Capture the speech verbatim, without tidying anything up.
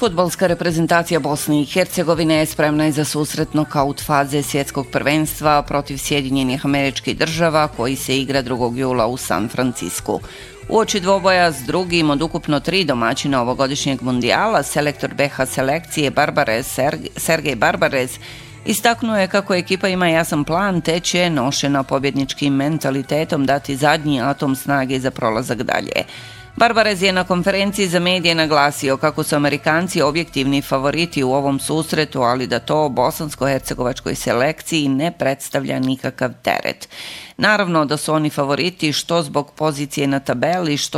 Fudbalska reprezentacija Bosne i Hercegovine je spremna i za susret nokaut faze svjetskog prvenstva protiv Sjedinjenih Američkih Država koji se igra drugog jula u San Francisku. Uoči dvoboja s drugim od ukupno tri domaćina ovogodišnjeg mundijala, selektor B H selekcije Barbarez, Sergej Barbarez istaknuo je kako ekipa ima jasan plan te će nošena pobjedničkim mentalitetom dati zadnji atom snage za prolazak dalje. Barbarez je na konferenciji za medije naglasio kako su Amerikanci objektivni favoriti u ovom susretu, ali da to bosansko-hercegovačkoj selekciji ne predstavlja nikakav teret. Naravno da su oni favoriti što zbog pozicije na tabeli, što